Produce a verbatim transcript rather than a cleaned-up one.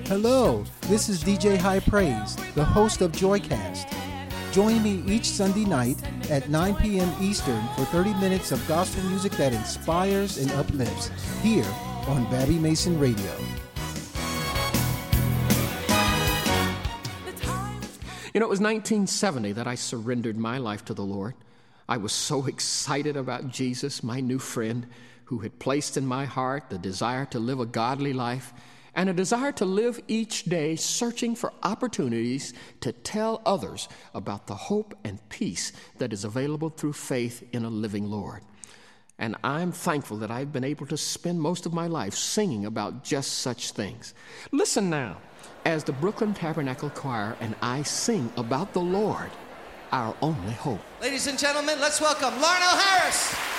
Hello, this is D J High Praise, the host of Joycast. Join me each Sunday night at nine p.m. Eastern for thirty minutes of gospel music that inspires and uplifts here on Babby Mason Radio. You know, it was nineteen seventy that I surrendered my life to the Lord. I was so excited about Jesus, my new friend, who had placed in my heart the desire to live a godly life and a desire to live each day searching for opportunities to tell others about the hope and peace that is available through faith in a living Lord. And I'm thankful that I've been able to spend most of my life singing about just such things. Listen now, as the Brooklyn Tabernacle Choir and I sing about the Lord, our only hope. Ladies and gentlemen, let's welcome Larnell Harris.